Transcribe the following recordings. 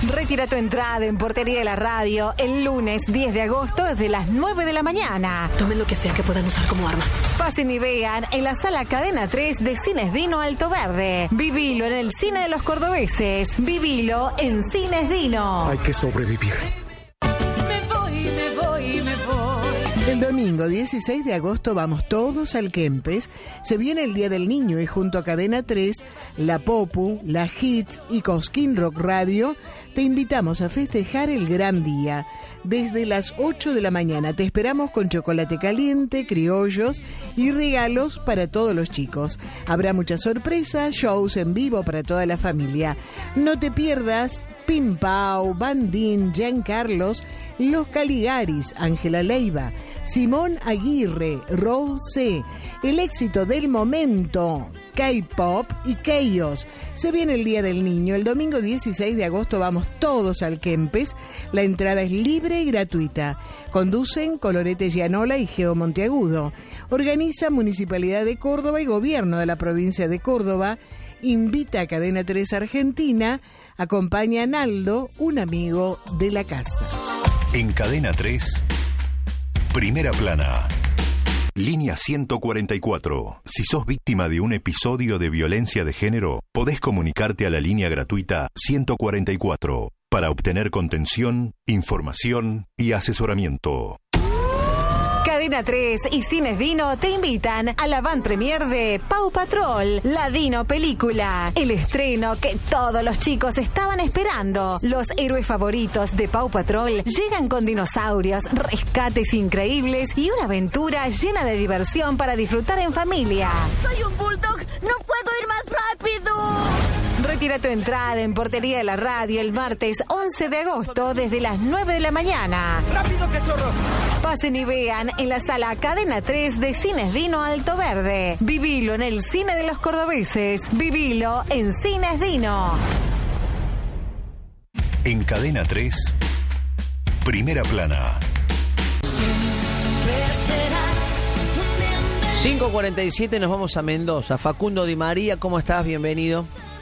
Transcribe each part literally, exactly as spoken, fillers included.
Retira tu entrada en Portería de la Radio el lunes diez de agosto desde las nueve de la mañana. Tomen lo que sea que puedan usar como arma. Pasen y vean en la sala Cadena tres de Cines Dino Alto Verde. Vivilo en el Cine de los Cordobeses. Vivilo en Cines Dino. Hay que sobrevivir. Me voy, me voy, me voy. El domingo dieciséis de agosto vamos todos al Kempes. Se viene el Día del Niño y junto a Cadena tres, La Popu, La Hits y Cosquín Rock Radio te invitamos a festejar el gran día. Desde las ocho de la mañana te esperamos con chocolate caliente, criollos y regalos para todos los chicos. Habrá muchas sorpresas, shows en vivo para toda la familia. No te pierdas Pim Pau, Bandín, Giancarlos, Los Caligaris, Ángela Leiva, Simón Aguirre, Rose, el éxito del momento, K-Pop y Chaos. Se viene el Día del Niño. El domingo dieciséis de agosto vamos todos al Kempes. La entrada es libre y gratuita. Conducen Colorete Gianola y Geo Monteagudo. Organiza Municipalidad de Córdoba y Gobierno de la Provincia de Córdoba. Invita a Cadena tres Argentina. Acompaña a Naldo, un amigo de la casa. En Cadena tres, Primera Plana. Línea ciento cuarenta y cuatro. Si sos víctima de un episodio de violencia de género, podés comunicarte a la línea gratuita ciento cuarenta y cuatro para obtener contención, información y asesoramiento. Cadena tres y Cines Dino te invitan a la van premier de Paw Patrol, la Dino película. El estreno que todos los chicos estaban esperando. Los héroes favoritos de Paw Patrol llegan con dinosaurios, rescates increíbles y una aventura llena de diversión para disfrutar en familia. ¡Soy un bulldog! ¡No puedo ir más rápido! Retira tu entrada en Portería de la Radio el martes once de agosto desde las nueve de la mañana. ¡Rápido, cachorros! Pasen y vean en la sala Cadena tres de Cines Dino Alto Verde. Vivilo en el Cine de los Cordobeses. Vivilo en Cines Dino. En Cadena tres, Primera Plana. cinco cuarenta y siete, nos vamos a Mendoza. Facundo Di María, ¿cómo estás? Bienvenido.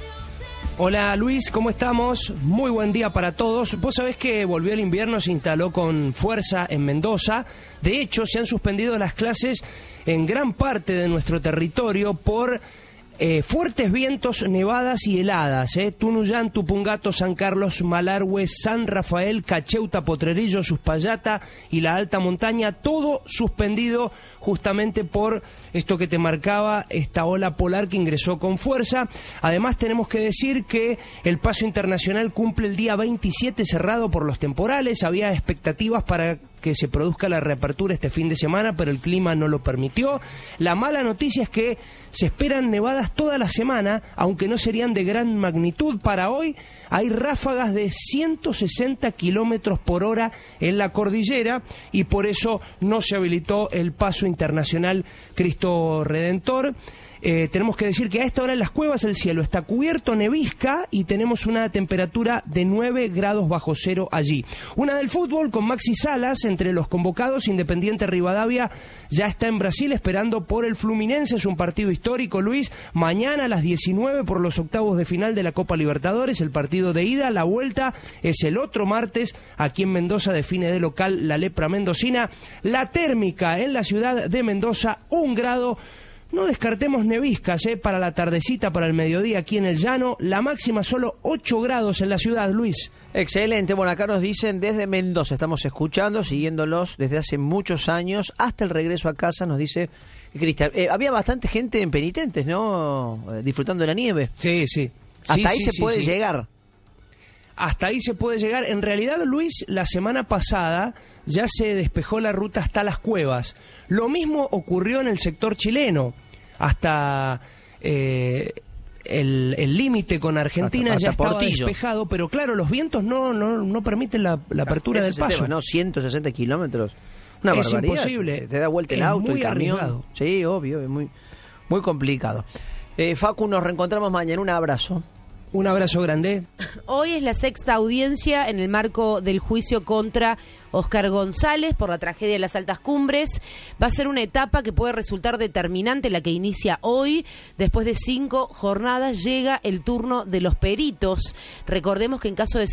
Hola Luis, ¿cómo estamos? Muy buen día para todos. Vos sabés que volvió el invierno, se instaló con fuerza en Mendoza. De hecho, se han suspendido las clases en gran parte de nuestro territorio por eh, fuertes vientos, nevadas y heladas. Eh. Tunuyán, Tupungato, San Carlos, Malargüe, San Rafael, Cacheuta, Potrerillo, Suspallata y la alta montaña, todo suspendido justamente por esto que te marcaba, esta ola polar que ingresó con fuerza. Además tenemos que decir que el paso internacional cumple el día veintisiete cerrado por los temporales. Había expectativas para que se produzca la reapertura este fin de semana, pero el clima no lo permitió. La mala noticia es que se esperan nevadas toda la semana, aunque no serían de gran magnitud. Para hoy hay ráfagas de ciento sesenta kilómetros por hora en la cordillera y por eso no se habilitó el paso internacional Cristo Redentor. Eh, tenemos que decir que a esta hora en las cuevas el cielo está cubierto, nevisca y tenemos una temperatura de nueve grados bajo cero allí. Una del fútbol con Maxi Salas entre los convocados. Independiente Rivadavia ya está en Brasil esperando por el Fluminense. Es un partido histórico, Luis. Mañana a las diecinueve por los octavos de final de la Copa Libertadores, el partido de ida. La vuelta es el otro martes. Aquí en Mendoza define de local la lepra mendocina. La térmica en la ciudad de Mendoza, un grado. No descartemos neviscas eh, para la tardecita, para el mediodía aquí en el llano. La máxima solo ocho grados en la ciudad, Luis. Excelente. Bueno, acá nos dicen desde Mendoza, estamos escuchando, siguiéndolos desde hace muchos años, hasta el regreso a casa, nos dice Cristian. Eh, había bastante gente en penitentes, ¿no? Eh, disfrutando de la nieve. Sí, sí. Hasta sí, ahí sí, se sí, puede sí. llegar. Hasta ahí se puede llegar. En realidad, Luis, la semana pasada ya se despejó la ruta hasta las cuevas. Lo mismo ocurrió en el sector chileno. Hasta eh, el límite con Argentina hasta, hasta ya estaba Portillo. Despejado, pero claro, los vientos no no, no permiten la, la apertura Ese del paso. Tema, ¿no? ciento sesenta kilómetros. Una es barbaridad. Imposible. Te, te da vuelta el es auto, muy el camión. Arriesgado. Sí, obvio, es muy, muy complicado. Eh, Facu, nos reencontramos mañana. Un abrazo. Un abrazo grande. Hoy es la sexta audiencia en el marco del juicio contra Óscar González por la tragedia de las Altas Cumbres. Va a ser una etapa que puede resultar determinante, la que inicia hoy. Después de cinco jornadas llega el turno de los peritos. Recordemos que en caso de